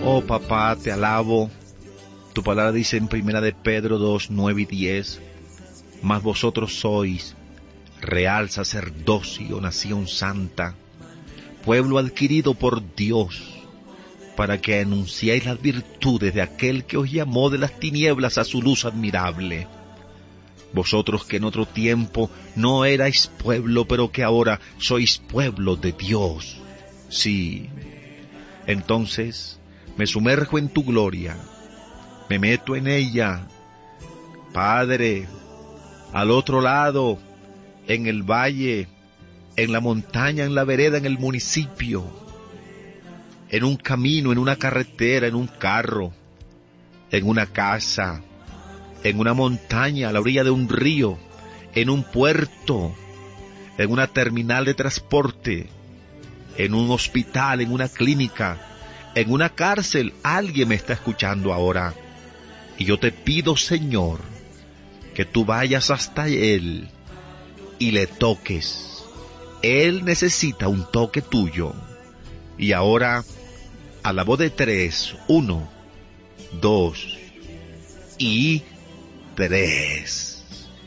Oh papá, te alabo. Tu palabra dice en primera de Pedro 2, 9 y 10, mas vosotros sois real sacerdocio, nación santa, pueblo adquirido por Dios, para que anunciéis las virtudes de aquel que os llamó de las tinieblas a su luz admirable. Vosotros que en otro tiempo no erais pueblo, pero que ahora sois pueblo de Dios. Sí, entonces me sumerjo en tu gloria, me meto en ella, Padre, al otro lado, en el valle, en la montaña, en la vereda, en el municipio, en un camino, en una carretera, en un carro, en una casa, en una montaña, a la orilla de un río, en un puerto, en una terminal de transporte, en un hospital, en una clínica, en una cárcel. Alguien me está escuchando ahora. Y yo te pido, Señor, que tú vayas hasta Él y le toques. Él necesita un toque tuyo. Y ahora, a la voz de 3, 1, 2 y 3.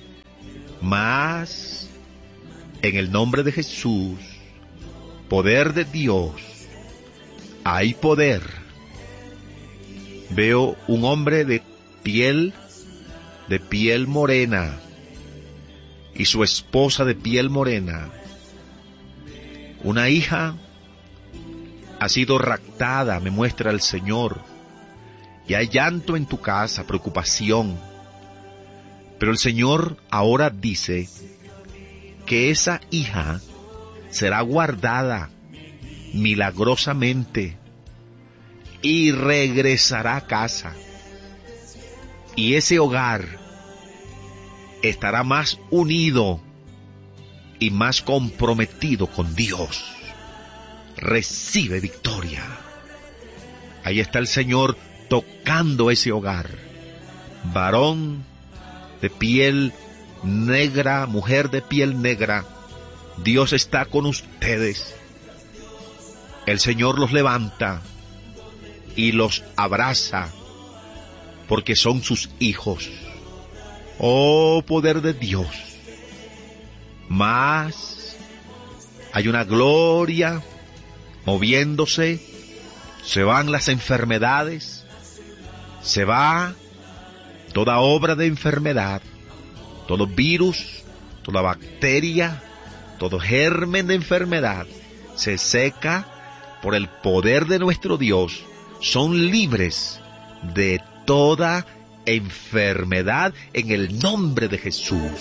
Más, en el nombre de Jesús, poder de Dios, hay poder. Veo un hombre de piel morena y su esposa de piel morena. Una hija ha sido raptada, me muestra el Señor, y hay llanto en tu casa, preocupación. Pero el Señor ahora dice que esa hija será guardada milagrosamente y regresará a casa. Y ese hogar estará más unido y más comprometido con Dios. Recibe victoria. Ahí está el Señor tocando ese hogar. Varón de piel negra, mujer de piel negra, Dios está con ustedes. El Señor los levanta y los abraza, porque son sus hijos. Oh, poder de Dios. Más, hay una gloria moviéndose, se van las enfermedades, se va toda obra de enfermedad, todo virus, toda bacteria, todo germen de enfermedad, se seca por el poder de nuestro Dios. Son libres de toda enfermedad en el nombre de Jesús.